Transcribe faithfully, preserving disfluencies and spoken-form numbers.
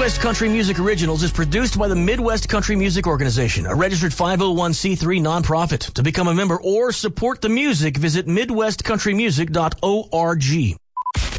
Midwest Country Music Originals is produced by the Midwest Country Music Organization, a registered five oh one c three nonprofit. To become a member or support the music, visit midwest country music dot org.